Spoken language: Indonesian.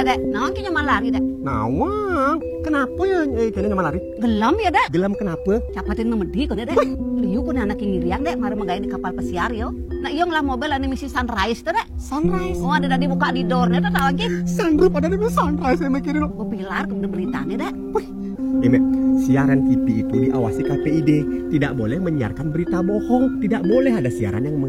Dek. Nawang ki nyaman lari, Dek. Nawang, kenapa ya kena nyaman lari? Gelam ya, Dek. Gelam kenapa? Capatin memedi kok, Dek. Liu kun anak ngiriang, Dek, mari menggawe di kapal pesiar yo. Nah, iyo ngelah mobil ane misi Sunrise tuh, Dek. Sunrise. Oh, ada tadi buka di door-nya tuh lagi. Sanggup ada di Sunrise saya mikirin. Gue pilar ke beritanya, Dek. Ime, siaran TV itu diawasi KPID. Tidak boleh menyiarkan berita bohong. Tidak boleh ada siaran yang